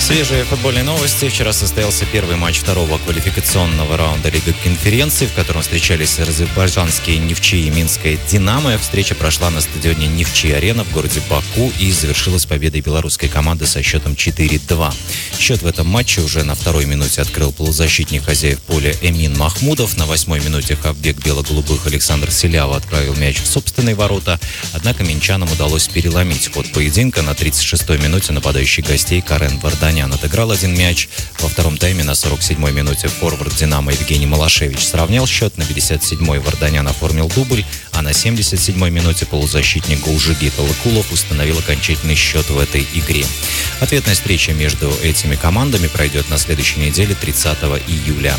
Свежие футбольные новости. Вчера состоялся первый матч второго квалификационного раунда Лиги конференций, в котором встречались азербайджанские Нефчи и Минская Динамо. Встреча прошла на стадионе Нефчи-Арена в городе Баку и завершилась победой белорусской команды со счетом 4-2. Счет в этом матче уже на второй минуте открыл полузащитник хозяев поля Эмин Махмудов. На 8-й минуте хавбек бело-голубых Александр Селява отправил мяч в собственные ворота. Однако минчанам удалось переломить ход поединка. На 36-й минуте нападающий гостей Карен Варданян отыграл один мяч. Во втором тайме на 47-й минуте форвард «Динамо» Евгений Малашевич сравнял счет. На 57-й Варданян оформил дубль, а на 77-й минуте полузащитник Гулжигит Алыкулов установил окончательный счет в этой игре. Ответная встреча между этими командами пройдет на следующей неделе, 30 июля.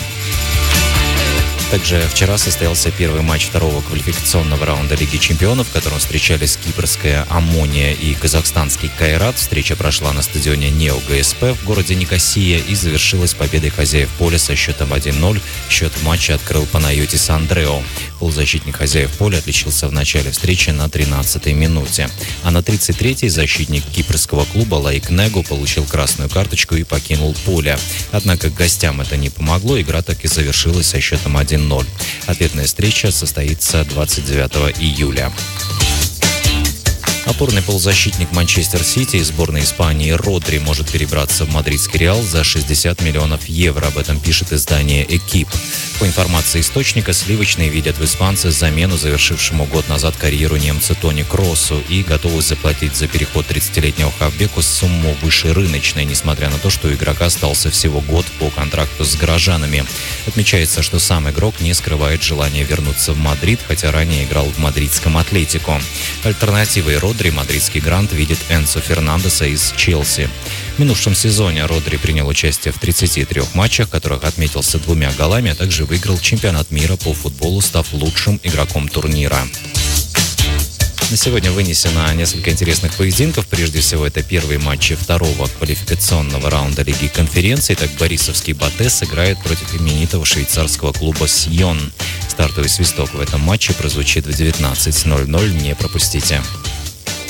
Также вчера состоялся первый матч второго квалификационного раунда Лиги чемпионов, в котором встречались кипрская «Аммония» и казахстанский «Кайрат». Встреча прошла на стадионе «Нео ГСП» в городе Никосия и завершилась победой хозяев поля со счетом 1-0. Счет матча открыл Панайотис Андрео. Полузащитник хозяев поля отличился в начале встречи на 13-й минуте. А на 33-й защитник кипрского клуба Лайк Негу получил красную карточку и покинул поле. Однако гостям это не помогло, игра так и завершилась со счетом 1-0. Ответная встреча состоится 29 июля. Опорный полузащитник Манчестер Сити из сборной Испании Родри может перебраться в мадридский Реал за 60 миллионов евро. Об этом пишет издание «Экип». По информации источника, сливочные видят в испанце замену завершившему год назад карьеру немца Тони Кроссу и готовы заплатить за переход 30-летнего хавбеку сумму выше рыночной, несмотря на то, что у игрока остался всего год по контракту с горожанами. Отмечается, что сам игрок не скрывает желания вернуться в Мадрид, хотя ранее играл в мадридском «Атлетико». Альтернативой Родри мадридский грант видит Энцо Фернандеса из Челси. В минувшем сезоне Родри принял участие в 33 матчах, в которых отметился 2 голами, а также выиграл чемпионат мира по футболу, став лучшим игроком турнира. На сегодня вынесено несколько интересных поединков. Прежде всего, это первые матчи второго квалификационного раунда Лиги конференций. Так, борисовский «Батэ» сыграет против именитого швейцарского клуба «Сьон». Стартовый свисток в этом матче прозвучит в 19:00. Не пропустите.